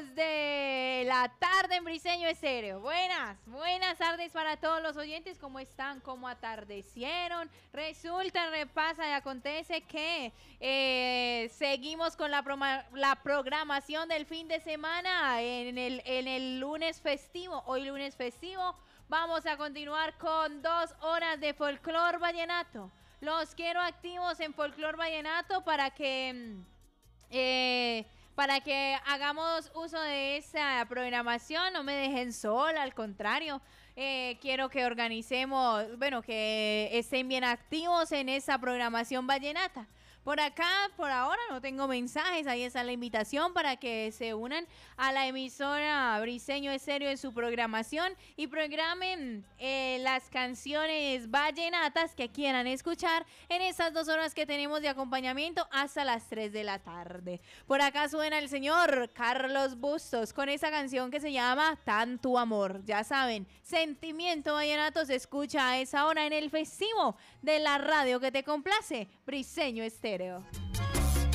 de la tarde en Briseño Estéreo. Buenas tardes para todos los oyentes. ¿Cómo están? ¿Cómo atardecieron? Resulta, repasa y acontece que seguimos con la programación del fin de semana en el lunes festivo. Hoy lunes festivo vamos a continuar con 2 horas de folclor vallenato. Los quiero activos en folclor vallenato para que hagamos uso de esa programación, no me dejen sola, al contrario, quiero que organicemos, que estén bien activos en esa programación vallenata. Por acá, por ahora, no tengo mensajes. Ahí está la invitación para que se unan a la emisora Briseño Estéreo en su programación y programen las canciones vallenatas que quieran escuchar en esas 2 horas que tenemos de acompañamiento hasta las 3 de la tarde. Por acá suena el señor Carlos Bustos con esa canción que se llama Tanto Amor. Ya saben, sentimiento vallenato se escucha a esa hora en el festivo de la radio que te complace, Briseño Estéreo.